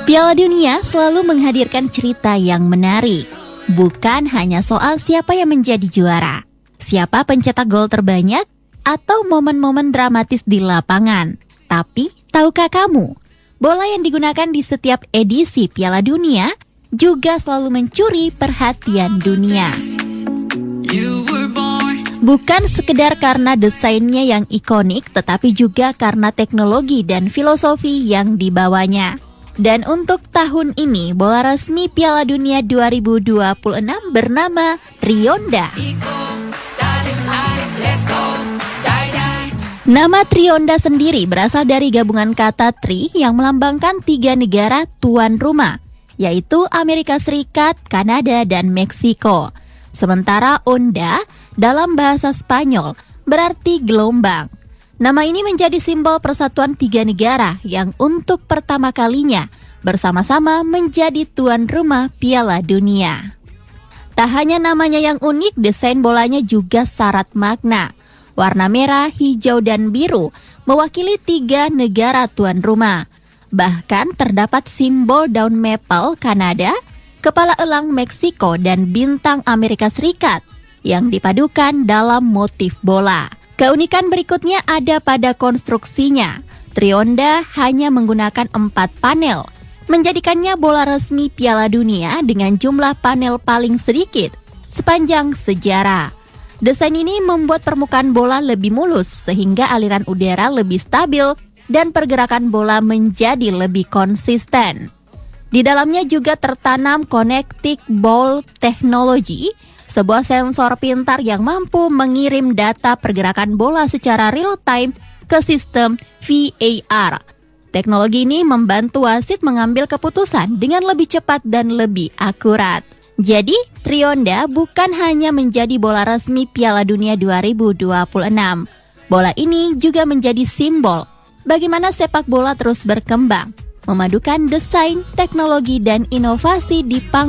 Piala Dunia selalu menghadirkan cerita yang menarik. Bukan hanya soal siapa yang menjadi juara, siapa pencetak gol terbanyak, atau momen-momen dramatis di lapangan. Tapi, tahukah kamu, bola yang digunakan di setiap edisi Piala Dunia juga selalu mencuri perhatian dunia. Bukan sekedar karena desainnya yang ikonik, tetapi juga karena teknologi dan filosofi yang dibawanya. Dan untuk tahun ini, bola resmi Piala Dunia 2026 bernama Trionda. Nama Trionda sendiri berasal dari gabungan kata tri yang melambangkan 3 negara tuan rumah, yaitu Amerika Serikat, Kanada, dan Meksiko. Sementara onda dalam bahasa Spanyol berarti gelombang. Nama ini menjadi simbol persatuan 3 negara yang untuk pertama kalinya bersama-sama menjadi tuan rumah Piala Dunia. Tak hanya namanya yang unik, desain bolanya juga syarat makna. Warna merah, hijau, dan biru mewakili 3 negara tuan rumah. Bahkan terdapat simbol daun maple Kanada, kepala elang Meksiko, dan bintang Amerika Serikat yang dipadukan dalam motif bola. Keunikan berikutnya ada pada konstruksinya. Trionda hanya menggunakan 4 panel, menjadikannya bola resmi Piala Dunia dengan jumlah panel paling sedikit sepanjang sejarah. Desain ini membuat permukaan bola lebih mulus sehingga aliran udara lebih stabil dan pergerakan bola menjadi lebih konsisten. Di dalamnya juga tertanam Connected Ball Technology, sebuah sensor pintar yang mampu mengirim data pergerakan bola secara real-time ke sistem VAR. Teknologi ini membantu wasit mengambil keputusan dengan lebih cepat dan lebih akurat. Jadi, Trionda bukan hanya menjadi bola resmi Piala Dunia 2026. Bola ini juga menjadi simbol bagaimana sepak bola terus berkembang, memadukan desain, teknologi, dan inovasi di panggung